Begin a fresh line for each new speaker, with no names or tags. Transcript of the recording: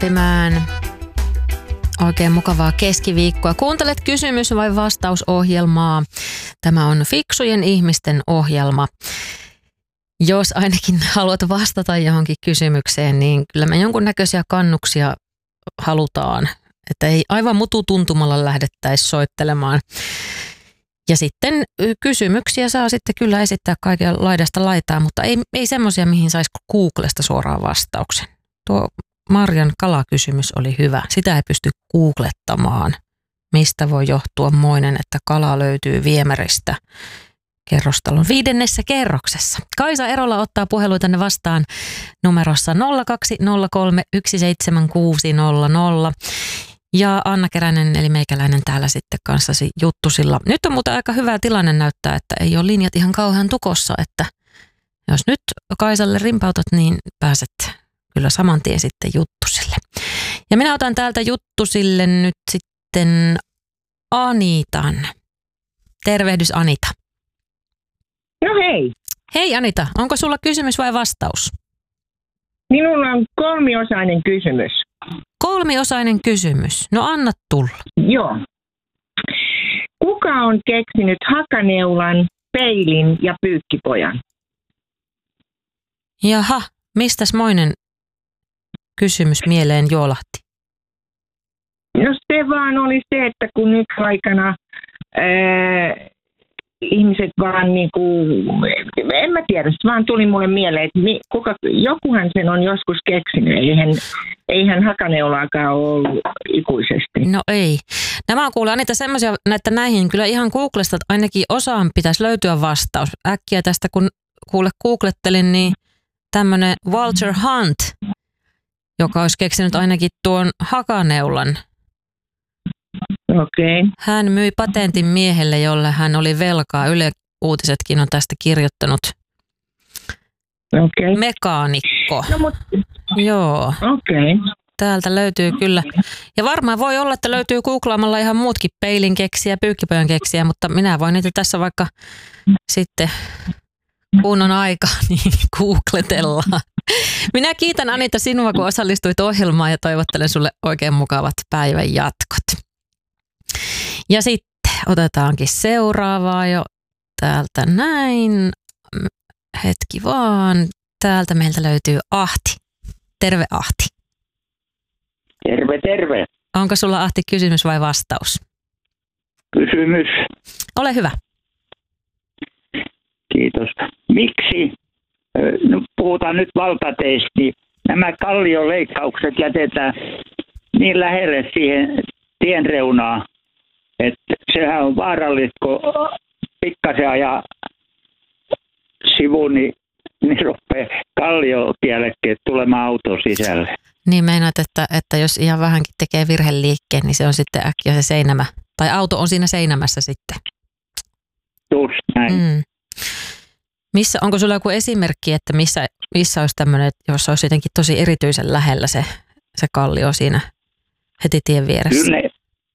nappimään. Oikein mukavaa keskiviikkoa. Kuuntelet kysymys- vai vastausohjelmaa. Tämä on fiksujen ihmisten ohjelma. Jos ainakin haluat vastata johonkin kysymykseen, niin kyllä me jonkunnäköisiä kannuksia halutaan. Että ei aivan mututuntumalla lähdettäisi soittelemaan. Ja sitten kysymyksiä saa sitten kyllä esittää kaiken laidasta laitaa, mutta ei semmoisia, mihin saisi Googlesta suoraan vastauksen. Tuo Marjan kalakysymys oli hyvä. Sitä ei pysty googlettamaan. Mistä voi johtua moinen, että kala löytyy viemäristä kerrostalon 5. kerroksessa. Kaisa Erola ottaa puheluitanne vastaan numerossa 0203 17600. Ja Anna Keränen eli meikäläinen täällä sitten kanssasi juttusilla. Nyt on muuten aika hyvä tilanne näyttää, että ei ole linjat ihan kauhean tukossa, että jos nyt Kaisalle rimpautat, niin pääset kyllä saman tien sitten juttusille. Ja minä otan täältä juttusille nyt sitten Anitan. Tervehdys Anita.
No hei.
Hei Anita, onko sulla kysymys vai vastaus?
Minulla on 3-osainen kysymys.
3-osainen kysymys. No anna tulla.
Joo. Kuka on keksinyt hakaneulan, peilin ja pyykkipojan?
Jaha, mistäs moinen kysymys mieleen juolahti?
No se vaan oli se, että kun nyt aikana ihmiset vaan niinku, en mä tiedä, se vaan tuli mulle mieleen, että jokuhan sen on joskus keksinyt, eihän hakaneulaakaan ole ikuisesti.
No ei. Nämä on kuule Anita semmoisia, että näihin kyllä ihan Googlesta ainakin osaan pitäisi löytyä vastaus. Äkkiä tästä kun googlettelin, niin tämmöinen Walter Hunt, joka olisi keksinyt ainakin tuon hakaneulan.
Okay.
Hän myi patentin miehelle, jolle hän oli velkaa. Yle Uutisetkin on tästä kirjoittanut.
Okay.
Mekaanikko.
No,
joo.
Okay.
Täältä löytyy kyllä. Ja varmaan voi olla, että löytyy googlaamalla ihan muutkin peilin keksiä, pyykkipojan keksiä, mutta minä voin niitä tässä vaikka sitten, kun on aika, niin googletellaan. Minä kiitän Anita sinua, kun osallistuit ohjelmaan ja toivottelen sulle oikein mukavat päivän jatkot. Ja sitten otetaankin seuraavaa jo täältä näin. Hetki vaan. Täältä meiltä löytyy Ahti. Terve Ahti.
Terve, terve.
Onko sulla Ahti kysymys vai vastaus?
Kysymys.
Ole hyvä.
Kiitos. Miksi, no puhutaan nyt valtateistä, niin nämä kallioleikkaukset jätetään niin lähelle siihen tien reunaan, että sehän on vaarallista, kun pikkasen ajaa sivuun, niin rupeaa kalliotiellekin tulemaan auton sisälle.
Niin meinaat, että jos ihan vähänkin tekee virheliikkeen, niin se on sitten äkkiä se seinämä. Tai auto on siinä seinämässä sitten.
Just näin.
Onko sulla joku esimerkki, että missä olisi tämmöinen, jos olisi jotenkin tosi erityisen lähellä se kallio siinä heti tien vieressä?